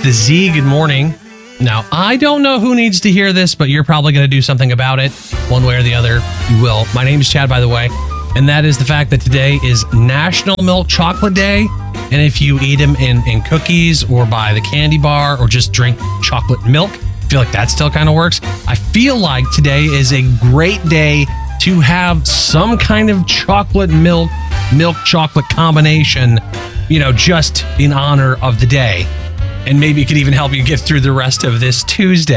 the Z. Good morning. Now, I don't know who needs to hear this, but you're probably going to do something about it one way or the other. You will. My name is Chad, by the way, and that is the fact that today is National Milk Chocolate Day. And if you eat them in cookies or by the candy bar or just drink chocolate milk, I feel like that still kind of works. I feel like today is a great day to have some kind of chocolate milk chocolate combination, just in honor of the day. And maybe it could even help you get through the rest of this Tuesday.